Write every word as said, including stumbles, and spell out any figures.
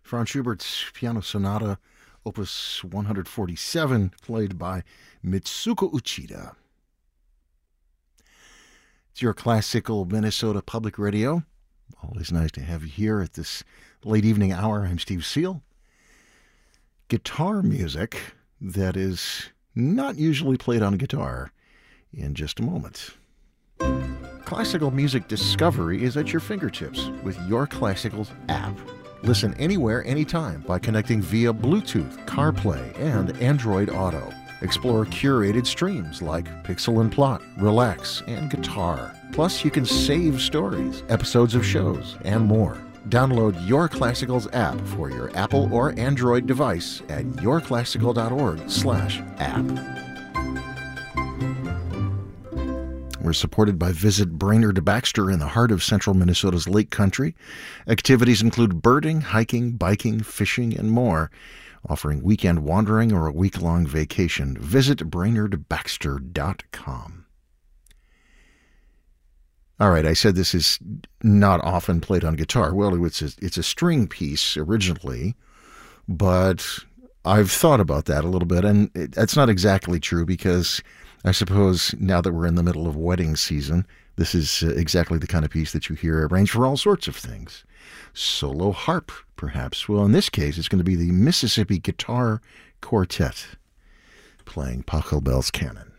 Franz Schubert's Piano Sonata, Opus one forty-seven, played by Mitsuko Uchida. It's your classical Minnesota Public Radio. Always nice to have you here at this late evening hour. I'm Steve Seal. Guitar music that is not usually played on guitar in just a moment. Classical music discovery is at your fingertips with Your Classicals app. Listen anywhere, anytime by connecting via Bluetooth, CarPlay, and Android Auto. Explore curated streams like Pixel and Plot, Relax, and Guitar. Plus, you can save stories, episodes of shows, and more. Download Your Classicals app for your Apple or Android device at yourclassical.org slash app. We're supported by Visit Brainerd Baxter in the heart of central Minnesota's Lake Country. Activities include birding, hiking, biking, fishing, and more. Offering weekend wandering or a week-long vacation, visit brainerd baxter dot com. All right, I said this is not often played on guitar. Well, it's a, it's a string piece originally, but I've thought about that a little bit, and it, that's not exactly true because I suppose now that we're in the middle of wedding season, this is uh, exactly the kind of piece that you hear arranged for all sorts of things. Solo harp, perhaps. Well, in this case, it's going to be the Mississippi Guitar Quartet playing Pachelbel's Canon.